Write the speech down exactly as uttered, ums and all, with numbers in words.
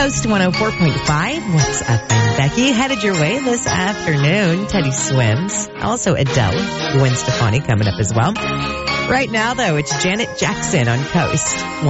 Coast one oh four point five. What's up? I'm Becky. Headed your way this afternoon. Teddy Swims. Also Adele. Gwen Stefani coming up as well. Right now, though, it's Janet Jackson on Coast